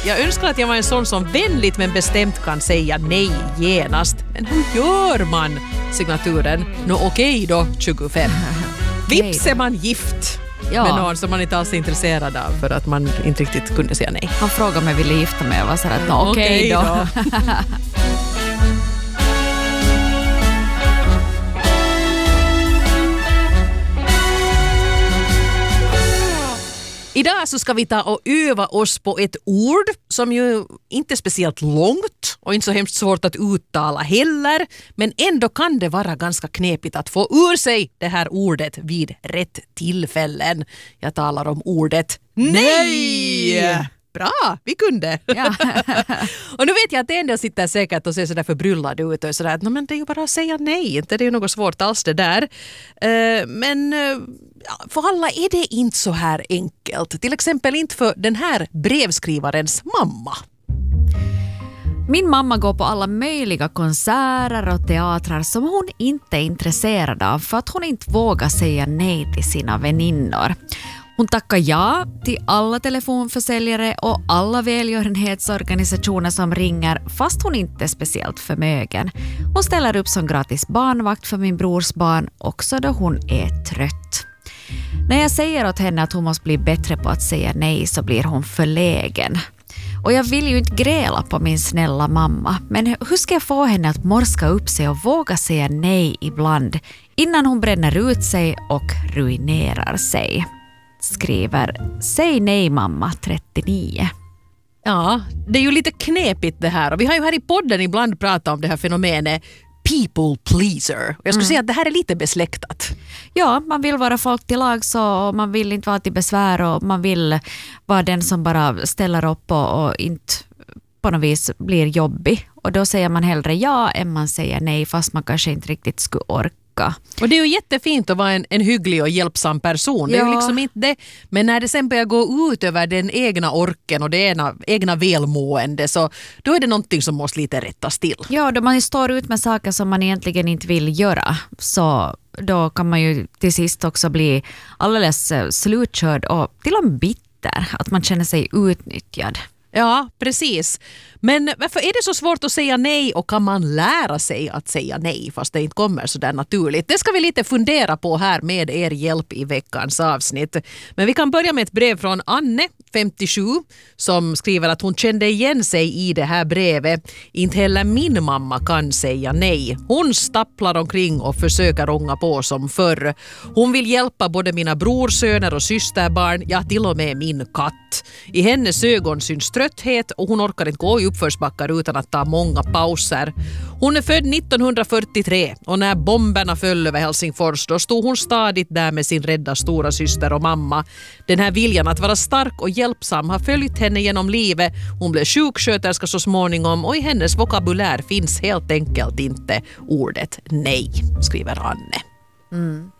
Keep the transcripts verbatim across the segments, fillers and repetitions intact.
Jag önskar att jag var en sån som vänligt men bestämt kan säga nej genast. Men hur gör man signaturen? Nå okej då, tjugofem. Vips är man gift. Ja. Med någon som man inte alls är intresserad av för att man inte riktigt kunde säga nej. Han frågade mig ville gifta mig och var så att nå okej då. då. Idag så ska vi ta och öva oss på ett ord som ju inte är speciellt långt och inte så hemskt svårt att uttala heller, men ändå kan det vara ganska knepigt att få ur sig det här ordet vid rätt tillfällen. Jag talar om ordet nej! Bra, vi kunde. Ja. Och nu vet jag att det ändå sitter säkert och ser sådär förbryllad ut och sådär att men det är ju bara att säga nej, inte det är ju något svårt alls det där. Uh, men uh, för alla är det inte så här enkelt. Till exempel inte för den här brevskrivarens mamma. Min mamma går på alla möjliga konserter och teatrar som hon inte är intresserad av för att hon inte vågar säga nej till sina väninnor. Hon tackar ja till alla telefonförsäljare och alla välgörenhetsorganisationer som ringer fast hon inte är speciellt förmögen. Hon ställer upp som gratis barnvakt för min brors barn också då hon är trött. När jag säger åt henne att hon måste bli bättre på att säga nej så blir hon förlägen. Och jag vill ju inte gräla på min snälla mamma, men hur ska jag få henne att morska upp sig och våga säga nej ibland innan hon bränner ut sig och ruinerar sig? Skriver Säg nej mamma trettionio. Ja, det är ju lite knepigt det här. Och vi har ju här i podden ibland pratat om det här fenomenet people pleaser. Och jag skulle mm. säga att det här är lite besläktat. Ja, man vill vara folk till lag så man vill inte vara till besvär och man vill vara den som bara ställer upp och, och inte på något vis blir jobbig. Och då säger man hellre ja än man säger nej fast man kanske inte riktigt skulle orka. Och det är ju jättefint att vara en, en hygglig och hjälpsam person. Ja. Det är ju liksom inte det. Men när det sen börjar gå ut över den egna orken och det egna, egna välmående så då är det någonting som måste lite rättas till. Ja, då man står ut med saker som man egentligen inte vill göra så då kan man ju till sist också bli alldeles slutkörd och till och med bitter. Att man känner sig utnyttjad. Ja, precis. Men varför är det så svårt att säga nej och kan man lära sig att säga nej fast det inte kommer så där naturligt? Det ska vi lite fundera på här med er hjälp i veckans avsnitt. Men vi kan börja med ett brev från Anne, femtiosju, som skriver att hon kände igen sig i det här brevet. Inte heller min mamma kan säga nej. Hon stapplar omkring och försöker ånga på som förr. Hon vill hjälpa både mina brorsöner och systerbarn, ja till och med min katt. I hennes ögon syns trötthet och hon orkar inte gå i uppförsbackar utan att ta många pauser. Hon är född nittonhundrafyrtiotre och när bomberna föll över Helsingfors då stod hon stadigt där med sin rädda stora syster och mamma. Den här viljan att vara stark och hjälpsam har följt henne genom livet. Hon blev sjuksköterska så småningom och i hennes vokabulär finns helt enkelt inte ordet nej, skriver Anne. Mm.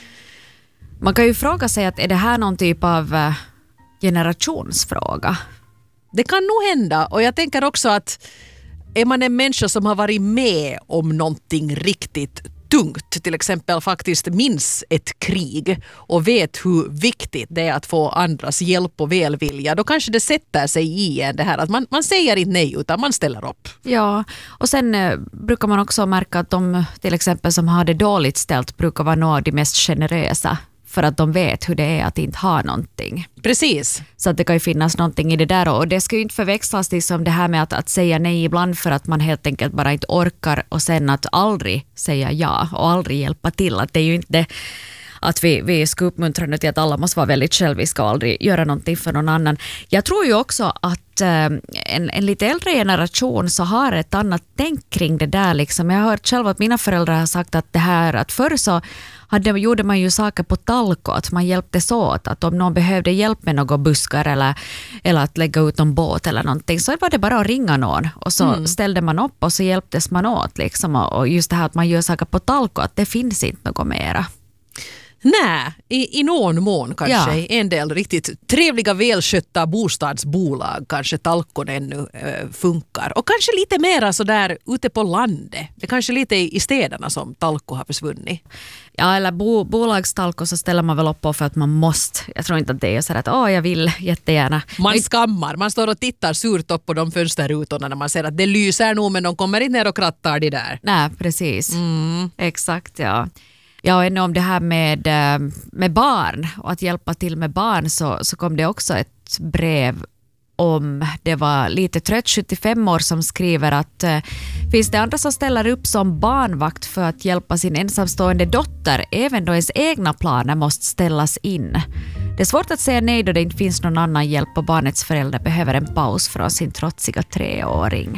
Man kan ju fråga sig att är det här någon typ av generationsfråga? Det kan nog hända och jag tänker också att är man en människa som har varit med om någonting riktigt tungt, till exempel faktiskt minns ett krig och vet hur viktigt det är att få andras hjälp och välvilja, då kanske det sätter sig i en det här att man, man säger inte nej utan man ställer upp. Ja, och sen eh, brukar man också märka att de till exempel som har det dåligt ställt brukar vara några av de mest generösa. För att de vet hur det är att inte ha någonting. Precis. Så att det kan ju finnas någonting i det där. Och det ska ju inte förväxlas till som det här med att, att säga nej ibland för att man helt enkelt bara inte orkar. Och sen att aldrig säga ja och aldrig hjälpa till. Att det är ju inte det att vi, vi ska uppmuntra till att alla måste vara väldigt själviska och aldrig göra någonting för någon annan. Jag tror ju också att eh, en, en lite äldre generation så har ett annat tänk kring det där. Liksom. Jag har hört själv att mina föräldrar har sagt att det här att förr så hade, gjorde man ju saker på talko, att man hjälptes åt. Att om någon behövde hjälp med några buskar eller, eller att lägga ut en båt eller någonting så var det bara att ringa någon. Och så mm. ställde man upp och så hjälptes man åt. Liksom. Och just det här att man gör saker på talko, att det finns inte något mera. Nej, i, i någon mån kanske. Ja. En del riktigt trevliga, välskötta bostadsbolag kanske Talkon ännu äh, funkar. Och kanske lite mera så där ute på landet. Det är kanske lite i, i städerna som Talko har försvunnit. Ja, eller bo, bolagstalko så ställer man väl upp på för att man måste. Jag tror inte att det är så att åh, jag vill jättegärna. Man skammar, man står och tittar surt upp på de fönsterrutorna när man ser att det lyser nog men de kommer inte ner och krattar det där. Nej, precis. Mm. Exakt, ja. Ja, och ännu om det här med, med barn och att hjälpa till med barn så, så kom det också ett brev om, det var lite trött sjuttiofem år som skriver att eh, finns det andra som ställer upp som barnvakt för att hjälpa sin ensamstående dotter även då ens egna planer måste ställas in. Det är svårt att säga nej då det inte finns någon annan hjälp och barnets förälder behöver en paus från sin trotsiga treåring.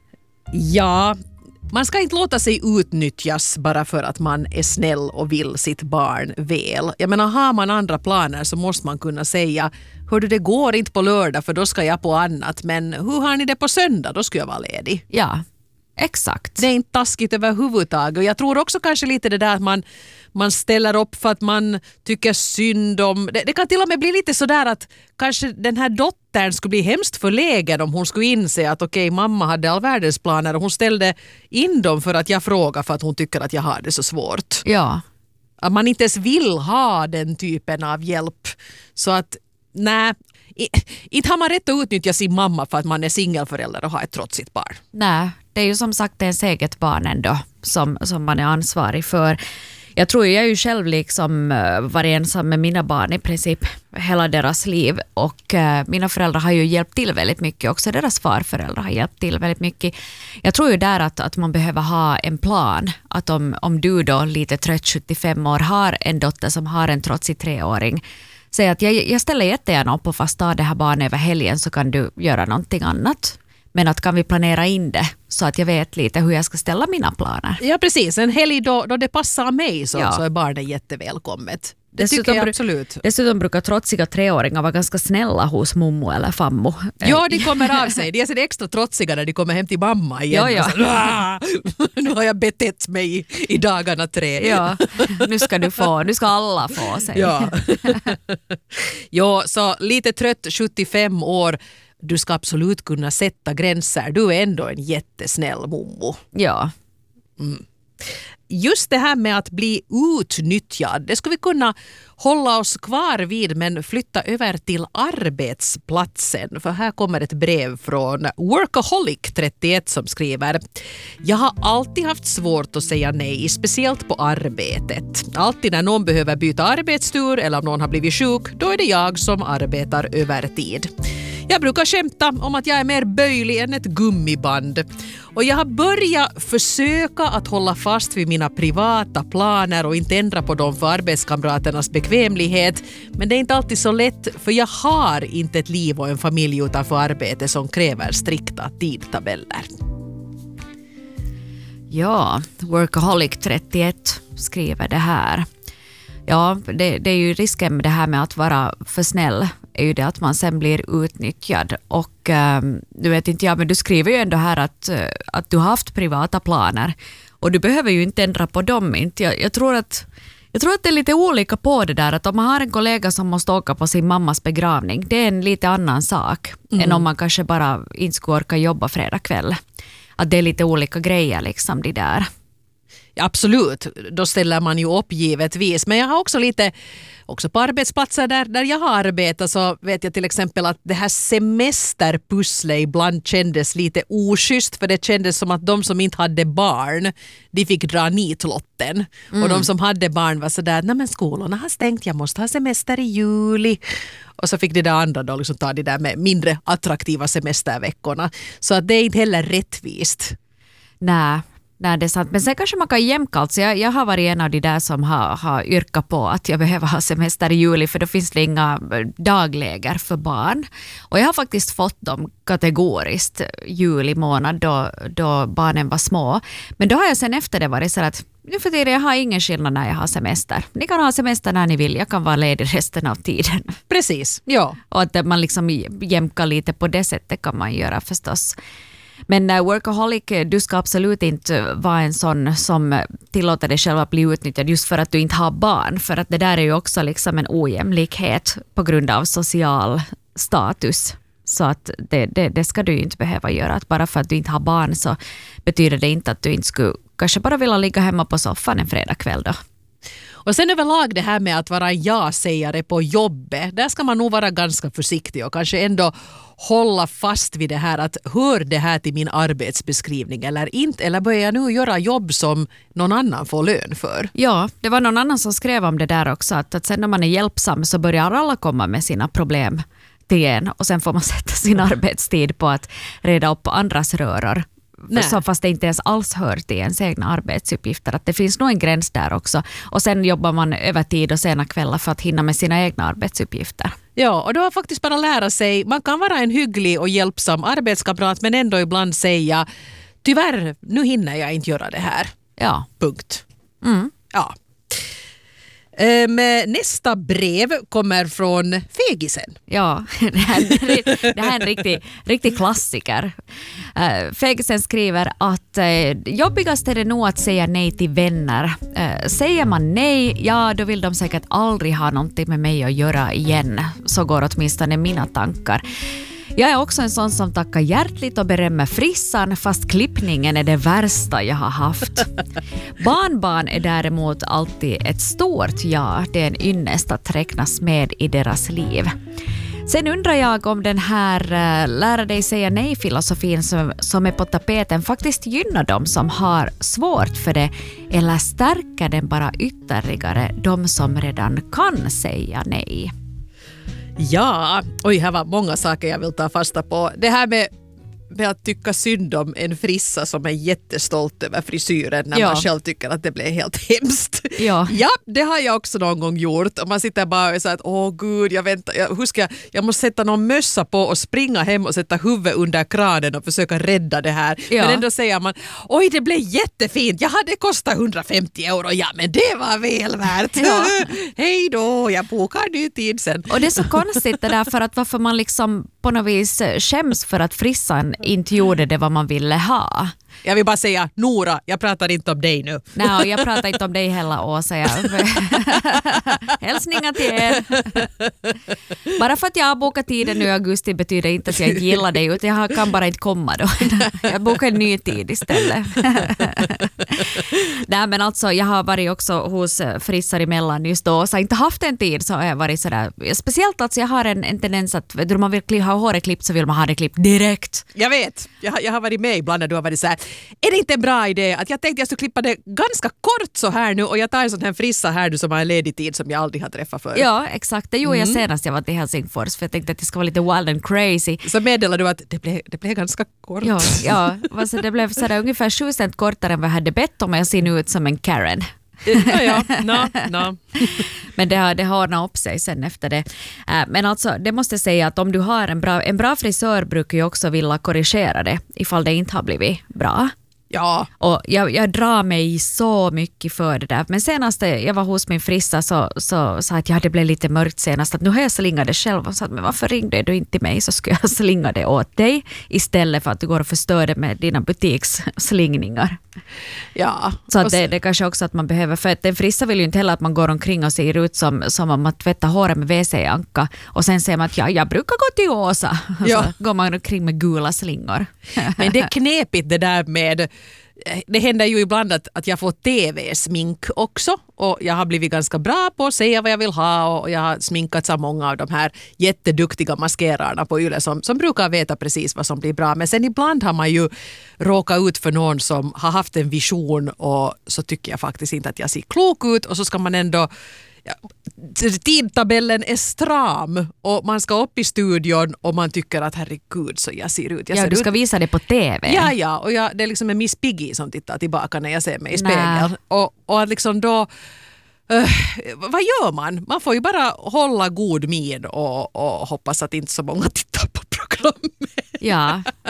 Ja, man ska inte låta sig utnyttjas bara för att man är snäll och vill sitt barn väl. Jag menar, har man andra planer så måste man kunna säga hördu, det går inte på lördag för då ska jag på annat, men hur har ni det på söndag? Då ska jag vara ledig. Ja, exakt. Det är inte taskigt överhuvudtaget. Och jag tror också kanske lite det där att man, man ställer upp för att man tycker synd om... Det, det kan till och med bli lite sådär att kanske den här dottern skulle bli hemskt förlägen om hon skulle inse att okej, okay, mamma hade all världens planer och hon ställde in dem för att jag frågar för att hon tycker att jag har det så svårt. Ja. Att man inte ens vill ha den typen av hjälp. Så att nej, inte har man rätt att utnyttja sin mamma för att man är singelförälder och har ett trotsigt barn. Nej, det är ju som sagt ens eget barn ändå som, som man är ansvarig för. Jag tror jag är ju själv liksom varit ensam med mina barn i princip hela deras liv och uh, mina föräldrar har ju hjälpt till väldigt mycket, också deras farföräldrar har hjälpt till väldigt mycket. Jag tror ju där att, att man behöver ha en plan, att om, om du då lite trött sjuttiofem år har en dotter som har en trotsig treåring, säg att jag, jag ställer jättegärna upp och fast ta det här barnet över helgen så kan du göra någonting annat. Men att kan vi planera in det så att jag vet lite hur jag ska ställa mina planer. Ja, precis. En helg då, då det passar mig så, ja. så är barnet jättevälkommet. Det dessutom, tycker jag absolut. Dessutom brukar trotsiga treåringar vara ganska snälla hos mommo eller fammo. Ja, de kommer av sig. De är så extra trotsiga när de kommer hem till mamma igen. Ja, ja. Så, nu har jag betett mig i, i dagarna tre. Ja, nu ska du få. Nu ska alla få sig. Ja. Ja, så lite trött sjuttiofem år. Du ska absolut kunna sätta gränser. Du är ändå en jättesnäll mommo. Ja. Mm. Just det här med att bli utnyttjad, det ska vi kunna hålla oss kvar vid men flytta över till arbetsplatsen. För här kommer ett brev från Workaholic trettioett som skriver: jag har alltid haft svårt att säga nej, speciellt på arbetet. Alltid när någon behöver byta arbetstur eller om någon har blivit sjuk, då är det jag som arbetar övertid. Jag brukar skämta om att jag är mer böjlig än ett gummiband. Och jag har börjat försöka att hålla fast vid mina privata planer och inte ändra på dem för arbetskamraternas bekvämlighet. Men det är inte alltid så lätt för jag har inte ett liv och en familj utanför arbete som kräver strikta tidtabeller. Ja, Workaholic trettioett skriver det här. Ja, det, det är ju risken med det här med att vara för snäll är ju det att man sen blir utnyttjad och um, du vet inte jag, men du skriver ju ändå här att, uh, att du har haft privata planer och du behöver ju inte ändra på dem. Inte. Jag, jag, tror att, jag tror att det är lite olika på det där att om man har en kollega som måste åka på sin mammas begravning, det är en lite annan sak mm. än om man kanske bara inte skulle orka jobba fredag kväll. Att det är lite olika grejer liksom det där. Ja, absolut, då ställer man ju upp givetvis. Men jag har också lite, också på arbetsplatser där, där jag har arbetat så vet jag till exempel att det här semesterpusslet ibland kändes lite oschysst för det kändes som att de som inte hade barn, de fick dra nitlotten. Mm. Och de som hade barn var sådär, nej men skolorna har stängt, jag måste ha semester i juli. Och så fick de där andra då liksom ta de där med mindre attraktiva semesterveckorna. Så att det är inte heller rättvist. Nej. Nej, det är sant. Men sen kanske man kan jämka. Alltså jag, jag har varit en av de där som har, har yrkat på att jag behöver ha semester i juli för då finns det inga dagläger för barn. Och jag har faktiskt fått dem kategoriskt juli månad då, då barnen var små. Men då har jag sen efter det varit så att nu för tiden jag har ingen skillnad när jag har semester. Ni kan ha semester när ni vill. Jag kan vara ledig resten av tiden. Precis, ja. Och att man liksom jämkar lite på det sättet kan man göra förstås. Men uh, workaholic, du ska absolut inte vara en sån som tillåter dig själv att bli utnyttjad just för att du inte har barn. För att det där är ju också liksom en ojämlikhet på grund av social status. Så att det, det, det ska du inte behöva göra. Att bara för att du inte har barn så betyder det inte att du inte skulle kanske bara vilja ligga hemma på soffan en fredagkväll då. Och sen överlag det här med att vara en ja-sägare på jobbet, där ska man nog vara ganska försiktig och kanske ändå hålla fast vid det här att hör det här till min arbetsbeskrivning eller inte, eller börjar jag nu göra jobb som någon annan får lön för? Ja, det var någon annan som skrev om det där också, att, att sen när man är hjälpsam så börjar alla komma med sina problem till en och sen får man sätta sin arbetstid på att reda upp andras röror. Så fast det inte ens alls hör till ens egna arbetsuppgifter. Att det finns nog en gräns där också. Och sen jobbar man över tid och sena kvällar för att hinna med sina egna arbetsuppgifter. Ja, och då har faktiskt bara lära sig, man kan vara en hygglig och hjälpsam arbetskamrat men ändå ibland säga tyvärr, nu hinner jag inte göra det här. Ja. Punkt. Mm. Ja. Um, nästa brev kommer från Fegisen. Ja, det här, det här är en riktig, riktig klassiker. Uh, Fegisen skriver att uh, jobbigast är det nog att säga nej till vänner. Uh, säger man nej, ja då vill de säkert aldrig ha någonting med mig att göra igen. Så går åtminstone mina tankar. Jag är också en sån som tackar hjärtligt och berömmer frissan fast klippningen är det värsta jag har haft. Barnbarn är däremot alltid ett stort ja. Det är en ynnest att räknas med i deras liv. Sen undrar jag om den här uh, lära dig säga nej-filosofin som, som är på tapeten faktiskt gynnar dem som har svårt för det eller stärker den bara ytterligare de som redan kan säga nej. Ja, oj, här var många saker jag vill ta fasta på. Det här med, med att tycka synd om en frissa som är jättestolt över frisyren när ja. man själv tycker att det blev helt hemskt. Ja. ja, det har jag också någon gång gjort. Och man sitter bara och säger att åh gud, jag väntar, jag, hur ska jag, jag måste sätta någon mössa på och springa hem och sätta huvudet under kranen och försöka rädda det här. Ja. Men ändå säger man, oj det blev jättefint, jag hade kostat hundrafemtio euro, ja men det var väl värt. Ja. Hej då, jag bokar ny tid sen. Och det är så konstigt det där för att varför man liksom på något vis skäms för att frissan inte gjorde det vad man ville ha. Jag vill bara säga, Nora, jag pratar inte om dig nu. Nej, jag pratar inte om dig heller, Åsa. Hälsningar till er. Bara för att jag har bokat tiden nu i augusti betyder inte att jag inte gillar dig, utan jag kan bara inte komma då. Jag bokar en ny tid istället. Nej, men alltså, jag har varit också hos frissar emellan just då, så jag har inte haft en tid så har jag varit sådär. Speciellt alltså, jag har en, en tendens att när man vill ha håret klippt så vill man ha det klippt direkt. Jag vet, jag, jag har varit med ibland när du har varit så här. Är det inte en bra idé att jag tänkte jag skulle klippa det ganska kort så här nu och jag tar en sån här frissa här nu som har en ledig tid som jag aldrig har träffat förr. Ja, exakt. Det gjorde mm. jag senast jag var till Helsingfors för jag tänkte att det ska vara lite wild and crazy. Så meddelade du att det blev, det blev ganska kort. Ja, ja. Alltså, det blev sådär ungefär sju cent kortare än vad jag hade bett om och jag ser nu ut som en Karen. Ja, ja. No, no. Men det har, det har ordnat upp sig sen efter det. Äh, men alltså, det måste säga att om du har en bra, en bra frisör brukar ju också vilja korrigera det ifall det inte har blivit bra. Ja. Och jag, jag drar mig så mycket för det där. Men senast jag var hos min frissa så sa så att ja, det blev lite mörkt senast. Att nu har jag slingat det själv och sa att men varför ringde du inte till mig så skulle jag slinga det åt dig istället för att du går och förstör det med dina butiksslingningar. Ja. Så att det, det kanske också att man behöver, för att en frissa vill ju inte heller att man går omkring och ser ut som, som om man tvättar håret med W C-anka och sen säger man att ja, jag brukar gå till Åsa. Ja. Så går man omkring med gula slingor. Men det är knepigt det där med, det händer ju ibland att, att jag får tv-smink också och jag har blivit ganska bra på att säga vad jag vill ha och jag har sminkat så många av de här jätteduktiga maskerarna på Yle som, som brukar veta precis vad som blir bra. Men sen ibland har man ju råkat ut för någon som har haft en vision och så tycker jag faktiskt inte att jag ser klok ut och så ska man ändå ja, tidtabellen är stram och man ska upp i studion och man tycker att herregud så jag ser ut. Jag ja, ser du ska ut. visa det på tv. Ja, ja, och jag, det är liksom en Miss Piggy som tittar tillbaka när jag ser mig i spegeln. Och, och att liksom då, uh, vad gör man? Man får ju bara hålla god min och, och hoppas att inte så många tittar på programmet. Ja,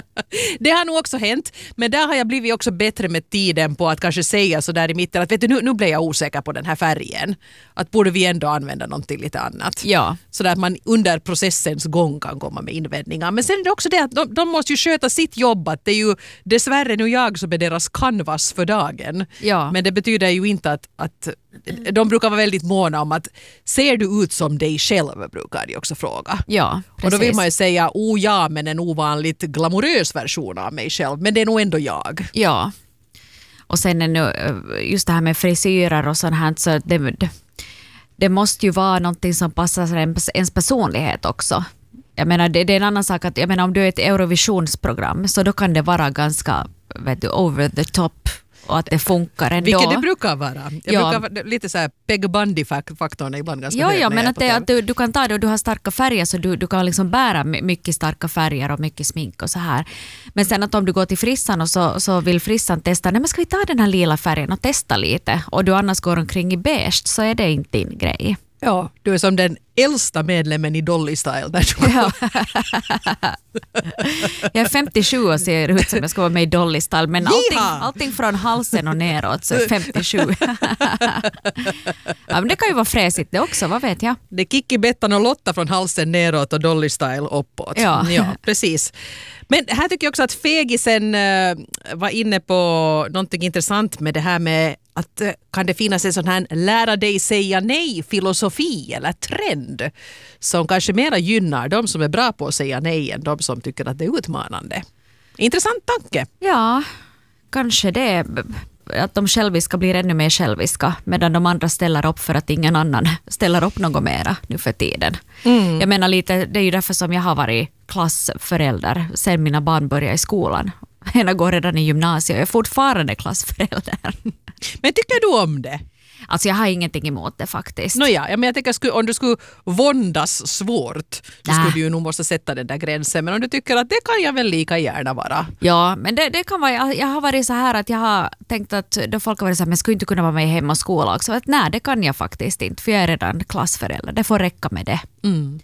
Det har nog också hänt, men där har jag blivit också bättre med tiden på att kanske säga så där i mitten att vet du, nu, nu blev jag osäker på den här färgen. Att borde vi ändå använda någonting lite annat. Ja. Så att man under processens gång kan komma med invändningar. Men sen är det också det att de, de måste ju sköta sitt jobb. Att det är ju dessvärre nu jag som är deras canvas för dagen. Ja. Men det betyder ju inte att, att de brukar vara väldigt måna om att ser du ut som dig själv, brukar de också fråga. Ja, precis. Och då vill man ju säga, oh ja, men en ovanligt glamorös version av mig själv. Men det är nog ändå jag. Ja. Och sen är nu just det här med frisyrer och sånt här, så det, det, det måste ju vara någonting som passar ens, ens personlighet också. Jag menar, det, det är en annan sak att jag menar, om du är ett Eurovisionsprogram så då kan det vara ganska, vet du, over the top och att det funkar ändå. Vilket det brukar vara. Jag Ja. brukar vara lite så här Peg Bundy-faktorn är ibland ganska Ja, hög ja, när men jag är att, på det, T V. att du, du kan ta det och du har starka färger så du, du kan liksom bära my- mycket starka färger och mycket smink och så här. Men sen att om du går till frissan och så, så vill frissan testa, nej men ska vi ta den här lila färgen och testa lite och du annars går omkring i beige så är det inte din grej. Ja, du är som den äldsta medlemmen i Dolly Style. Där Ja. Jag är femtiosju och ser ut som jag ska vara med i Dolly Style, men allting, allting från halsen och neråt så är femtiosju. Ja, men det kan ju vara fräsigt det också, vad vet jag? Det är Kikki, Bettan och Lotta från halsen neråt och Dolly Style uppåt. Ja. ja, precis. Men här tycker jag också att fegisen äh, var inne på någonting intressant med det här med att äh, kan det finnas en sån här lära dig säga nej-filosofi eller trend som kanske mera gynnar de som är bra på att säga nej än de som tycker att det är utmanande. Intressant tanke. Ja, kanske det. Att de själviska blir ännu mer själviska medan de andra ställer upp för att ingen annan ställer upp något mera nu för tiden. Mm. Jag menar lite, det är ju därför som jag har varit klassförälder sen mina barn började i skolan. Ena går redan i gymnasiet och jag är fortfarande klassförälder. Men tycker du om det? Alltså jag har ingenting emot det faktiskt. Nåja, ja, men jag tänker om du skulle våndas svårt så Nä. skulle du ju nog måste sätta den där gränsen. Men om du tycker att det kan jag väl lika gärna vara. Ja, men det, det kan vara, jag, jag har varit så här att jag har tänkt att då folk har varit så här, men skulle inte kunna vara med i hem och skola också. Att nej, det kan jag faktiskt inte för jag är redan klassförälder. Det får räcka med det. Mm.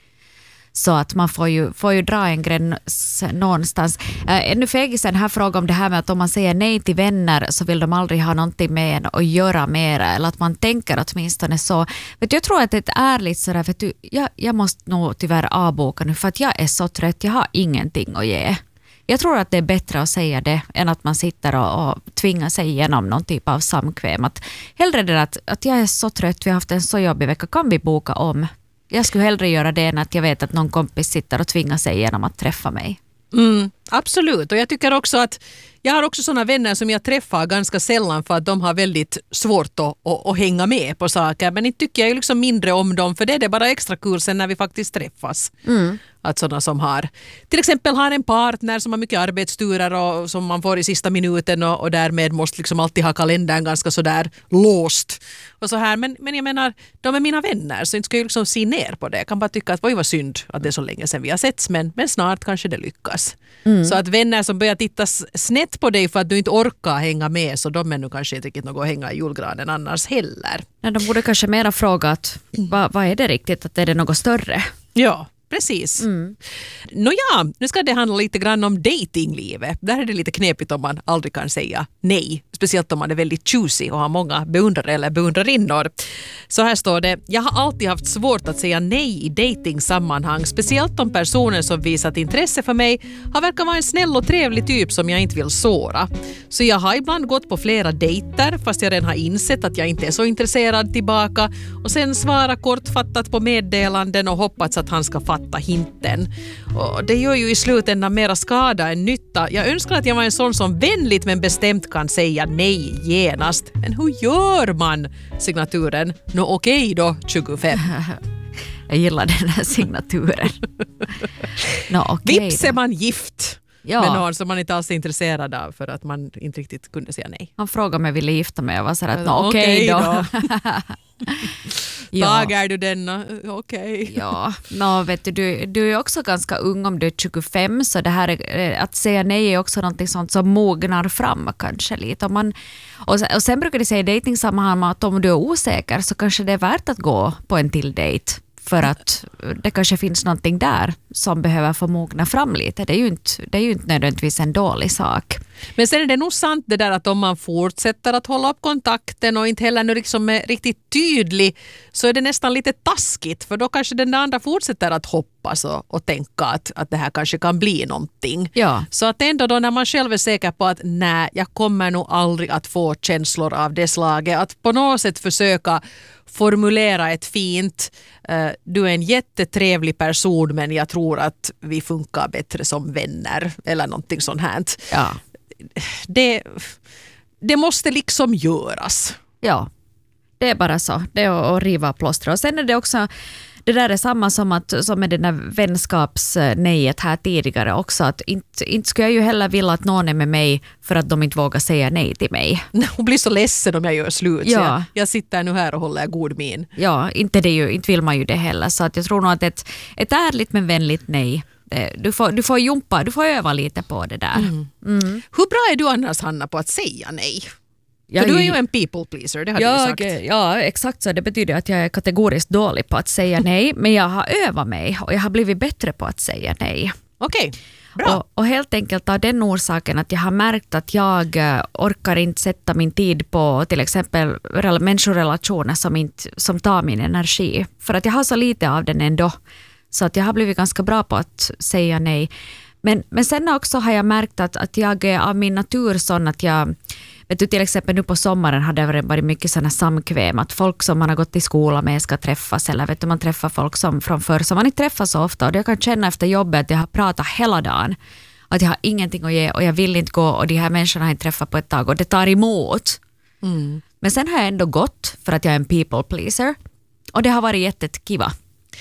Så att man får ju, får ju dra en gräns någonstans. Äh, ännu fegisen här fråga om det här med att om man säger nej till vänner så vill de aldrig ha någonting med en att göra mera. Eller att man tänker åtminstone så. Vet du, jag tror att det är ärligt sådär, vet du, jag, jag måste nog tyvärr avboka nu för att jag är så trött, jag har ingenting att ge. Jag tror att det är bättre att säga det än att man sitter och, och tvingar sig igenom någon typ av samkväm. Att hellre det att, att jag är så trött, vi har haft en så jobbig vecka, kan vi boka om? Jag skulle hellre göra det än att jag vet att någon kompis sitter och tvingar sig igenom att träffa mig. Mm, absolut, och jag tycker också att jag har också sådana vänner som jag träffar ganska sällan för att de har väldigt svårt att, att, att hänga med på saker. Men inte tycker jag ju liksom mindre om dem för det är det bara extra kul sen när vi faktiskt träffas. Mm. Att sådana som har, till exempel har en partner som har mycket arbetsturer och som man får i sista minuten och, och därmed måste liksom alltid ha kalendern ganska sådär låst. Och så här. Men, men jag menar, de är mina vänner så inte ska jag liksom se ner på det. Jag kan bara tycka att det var synd att det är så länge sedan vi har setts men, men snart kanske det lyckas. Mm. Så att vänner som börjar titta snett på dig för att du inte orkar hänga med så de är nu kanske inte riktigt något att hänga i julgranen annars heller. Nej, de borde kanske mera fråga att vad, vad är det riktigt, att är det något större? Ja. Precis. Mm. Nåja, nu ska det handla lite grann om datinglivet. Där är det lite knepigt om man aldrig kan säga nej. Speciellt om man är väldigt choosy och har många beundrare eller beundrarinnor. Så här står det, jag har alltid haft svårt att säga nej i datingsammanhang. Speciellt om personen som visat intresse för mig har verkat vara en snäll och trevlig typ som jag inte vill såra. Så jag har ibland gått på flera dejter fast jag redan har insett att jag inte är så intresserad tillbaka. Och sen svara kortfattat på meddelanden och hoppats att han ska fatta hinten. Och det gör ju i slutändan mera skada än nytta. Jag önskar att jag var en sån som vänligt men bestämt kan säga nej genast. Men hur gör man? Signaturen. Nå okej då, tjugofem. Jag gillar den här signaturen. Nå okej Vips är man gift. Ja. Men någon som man inte alls är intresserad av för att man inte riktigt kunde säga nej. Han frågade om jag ville gifta mig och var så här att nå okej då. då. Ja. Dagar du denna? Okej. Okay. Ja, no, vet du, du, du är också ganska ung om du är tjugofem så det här är, att säga nej är också någonting sånt som mognar fram kanske lite. Om man, och, och sen brukar de säga i dejtingsammanhang att om du är osäker så kanske det är värt att gå på en till dejt för att det kanske finns någonting där som behöver få mogna fram lite. Det är ju inte, det är ju inte nödvändigtvis en dålig sak. Men sen är det nog sant det där att om man fortsätter att hålla upp kontakten och inte heller nu liksom är riktigt tydlig, så är det nästan lite taskigt, för då kanske den andra fortsätter att hoppas och, och tänka att, att det här kanske kan bli någonting. Ja. Så att ändå då när man själv är säker på att nej, jag kommer nog aldrig att få känslor av det slaget, att på något sätt försöka formulera ett fint uh, du är en jättetrevlig person men jag tror att vi funkar bättre som vänner eller någonting sånt här. Ja. Det, det måste liksom göras. Ja, det är bara så. Det är att riva plåster. Och sen är det också, det där är samma som, att, som med det där vänskapsnejet här tidigare också. Att inte, inte skulle jag ju heller vilja att någon är med mig för att de inte vågar säga nej till mig. Hon blir så ledsen om jag gör slut. Ja. Så jag, jag sitter nu här och håller god min. Ja, inte, det ju, inte vill man ju det heller. Så att jag tror nog att ett, ett ärligt men vänligt nej, Du får, du får jumpa, du får öva lite på det där. Mm. Mm. Hur bra är du annars, Hanna, på att säga nej? Jag, För du är ju en people pleaser, det har jag, du sagt. Ja, exakt så. Det betyder att jag är kategoriskt dålig på att säga nej. Men jag har övat mig och jag har blivit bättre på att säga nej. Okej, okay, bra. Och, och helt enkelt av den orsaken att jag har märkt att jag orkar inte sätta min tid på till exempel människorelationer som, inte, som tar min energi. För att jag har så lite av den ändå. Så att jag har blivit ganska bra på att säga nej. Men, men sen också har jag märkt att, att jag är av min natur sån att jag, vet du, till exempel nu på sommaren har det varit mycket sådana samkväm. Att folk som man har gått i skola med ska träffas. Eller vet du, man träffar folk som från förr som man inte träffar så ofta. Och jag kan känna efter jobbet att jag har pratat hela dagen. Att jag har ingenting att ge och jag vill inte gå. Och de här människorna har inte träffat på ett tag. Och det tar emot. Mm. Men sen har jag ändå gått för att jag är en people pleaser. Och det har varit jättekiva.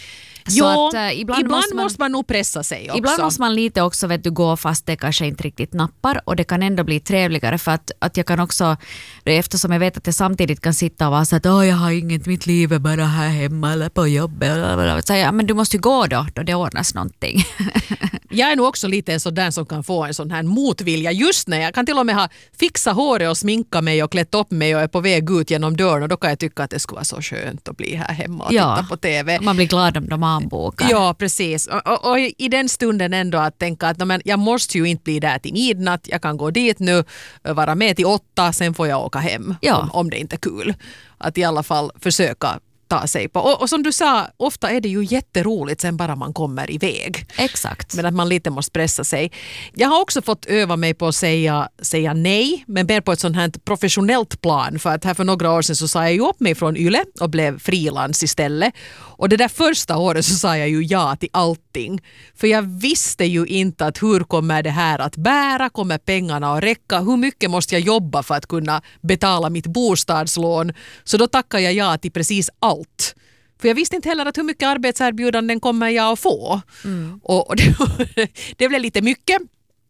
Jo, att, äh, ibland, ibland måste, man, måste man nog pressa sig också. Ibland måste man lite också vet du, gå fast det kanske inte riktigt nappar och det kan ändå bli trevligare för att, att jag kan också, eftersom jag vet att jag samtidigt kan sitta och vara så att åh, jag har inget, mitt liv är bara här hemma eller på jobbet. Så jag, men du måste ju gå då, då det ordnas någonting. Jag är nog också lite en sån som kan få en sån här motvilja just när jag kan till och med ha fixa håret och sminka mig och klätt upp mig och är på väg ut genom dörren och då kan jag tycka att det skulle vara så skönt att bli här hemma och ja, titta på T V. Man blir glad om de anbokar. Ja, precis. Och, och, och i den stunden ändå att tänka att men, jag måste ju inte bli där till midnatt. Jag kan gå dit nu, vara med till åtta, sen får jag åka hem ja. om, om det inte är kul. Att i alla fall försöka ta sig på. Och, och som du sa, ofta är det ju jätteroligt sen bara man kommer iväg. Exakt. Men att man lite måste pressa sig. Jag har också fått öva mig på att säga, säga nej, men mer på ett sånt här professionellt plan. För att här för några år sedan så sa jag ju upp mig från Yle och blev frilans istället. Och det där första året så sa jag ju ja till allting. För jag visste ju inte att hur kommer det här att bära, kommer pengarna att räcka, hur mycket måste jag jobba för att kunna betala mitt bostadslån. Så då tackar jag ja till precis allt. För jag visste inte heller att hur mycket arbetserbjudanden kommer jag att få. Mm. Och, och det, det blev lite mycket.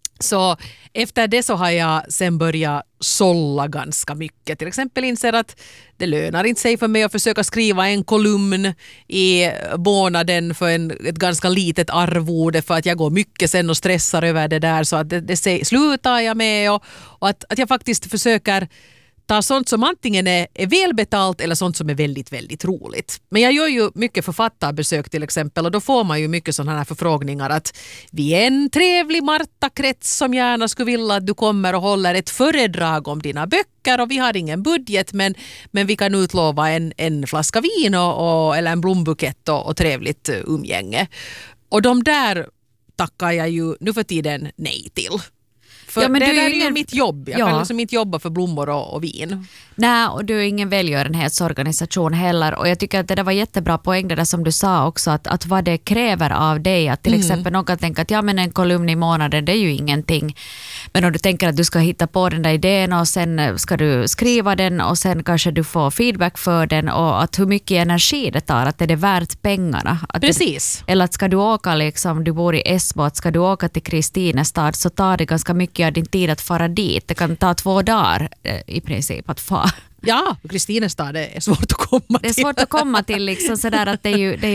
Så efter det så har jag sen börjat sålla ganska mycket. Till exempel inser att det lönar inte sig för mig att försöka skriva en kolumn i månaden för en, ett ganska litet arvode för att jag går mycket sen och stressar över det där så att det, det slutar jag med och, och att, att jag faktiskt försöker ta sånt som antingen är, är välbetalt eller sånt som är väldigt, väldigt roligt. Men jag gör ju mycket författarbesök till exempel och då får man ju mycket sådana här förfrågningar att vi är en trevlig Marta-krets som gärna skulle vilja att du kommer och håller ett föredrag om dina böcker och vi har ingen budget men, men vi kan utlova en, en flaska vin och, och, eller en blombukett och, och trevligt umgänge. Och de där tackar jag ju nu för tiden nej till. För ja, men det där är ju ingen... mitt jobb. Jag ja. kan liksom inte jobba för blommor och, och vin. Nej, och du är ingen välgörenhetsorganisation heller. Och jag tycker att det där var jättebra poäng det där som du sa också. Att, att vad det kräver av dig. Att till mm. exempel någon kan tänka att ja, men en kolumn i månaden det är ju ingenting. Men om du tänker att du ska hitta på den där idén och sen ska du skriva den och sen kanske du får feedback för den och att hur mycket energi det tar. Att det är värt pengarna. Att Precis. Det, eller att ska du åka liksom, du bor i Esbo, att ska du åka till Kristinestad så tar det ganska mycket av din tid att fara dit. Det kan ta två dagar i princip att fara. Ja, Kristinestad är svårt att komma till. Det är svårt att komma till liksom sådär att det är ju, det är